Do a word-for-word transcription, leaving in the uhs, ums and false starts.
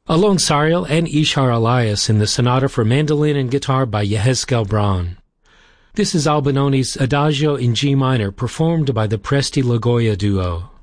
Alon Sariel and Ishar Elias in the Sonata for Mandolin and Guitar by Yehezkel Braun. This is Albinoni's Adagio in G minor, performed by the Presti Logoya Duo.